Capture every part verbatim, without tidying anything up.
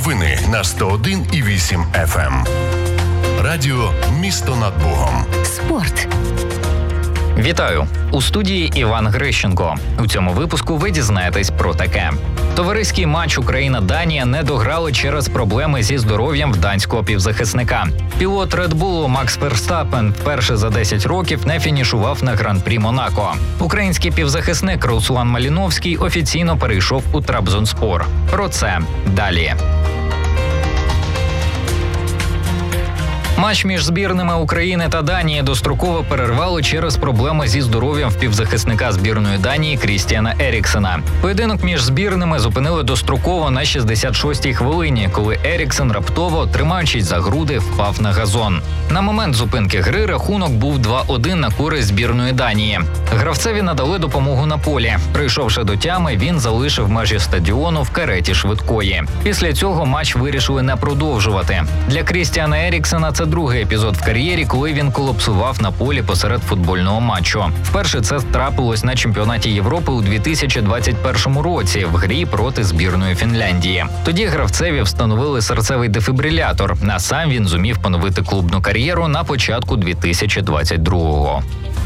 Новини на сто один і вісім еф ем. Радіо «Місто над Богом». Спорт. Вітаю! У студії Іван Грищенко. У цьому випуску ви дізнаєтесь про таке. Товариський матч Україна-Данія не дограли через проблеми зі здоров'ям в данського півзахисника. Пілот Ред Булу Макс Ферстапен вперше за десять років не фінішував на Гран-прі Монако. Український півзахисник Руслан Маліновський офіційно перейшов у Трабзонспор. Про це далі. Матч між збірними України та Данії достроково перервали через проблеми зі здоров'ям в півзахисника збірної Данії Крістіана Еріксена. Поєдинок між збірними зупинили достроково на шістдесят шостій хвилині, коли Еріксен раптово, тримаючись за груди, впав на газон. На момент зупинки гри рахунок був два один на користь збірної Данії. Гравцеві надали допомогу на полі. Прийшовши до тями, він залишив межі стадіону в кареті швидкої. Після цього матч вирішили не продовжувати. Для Крістіана Еріксена це другий епізод в кар'єрі, коли він колапсував на полі посеред футбольного матчу. Вперше це трапилось на чемпіонаті Європи у дві тисячі двадцять першому році в грі проти збірної Фінляндії. Тоді гравцеві встановили серцевий дефібрилятор, а сам він зумів поновити клубну кар'єру на початку дві тисячі двадцять другого.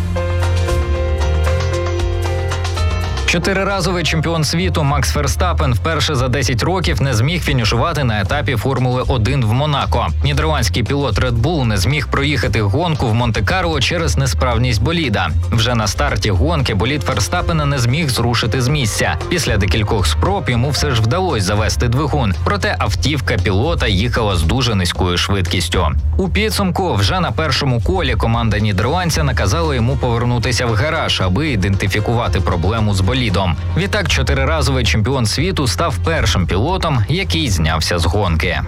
Чотириразовий чемпіон світу Макс Ферстапен вперше за десять років не зміг фінішувати на етапі Формули один в Монако. Нідерландський пілот Red Bull не зміг проїхати гонку в Монте-Карло через несправність боліда. Вже на старті гонки болід Ферстапена не зміг зрушити з місця. Після декількох спроб йому все ж вдалося завести двигун. Проте автівка пілота їхала з дуже низькою швидкістю. У підсумку вже на першому колі команда нідерландця наказала йому повернутися в гараж, аби ідентифікувати проблему з болідом. Відтак, чотириразовий чемпіон світу став першим пілотом, який знявся з гонки.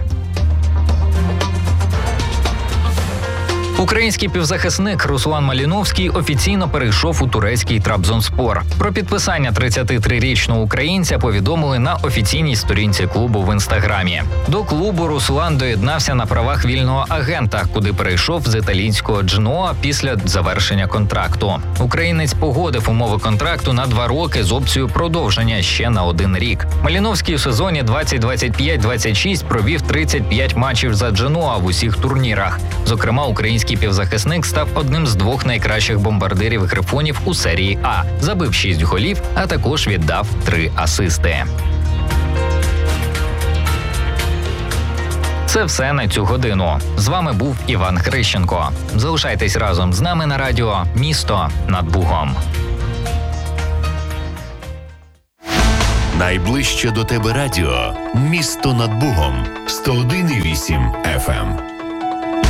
Український півзахисник Руслан Маліновський офіційно перейшов у турецький Трабзонспор. Про підписання тридцятитрирічного українця повідомили на офіційній сторінці клубу в інстаграмі. До клубу Руслан доєднався на правах вільного агента, куди перейшов з італійського Дженоа після завершення контракту. Українець погодив умови контракту на два роки з опцією продовження ще на один рік. Маліновський у сезоні двадцять двадцять п'ять двадцять шість провів тридцять п'ять матчів за Дженоа в усіх турнірах. Зокрема, український півзахисник став одним з двох найкращих бомбардирів грифонів у серії А. Забив шість голів, а також віддав три асисти. Це все на цю годину. З вами був Іван Грищенко. Залишайтесь разом з нами на радіо «Місто над Богом». Найближче до тебе радіо «Місто над Богом» сто один і вісім еф ем.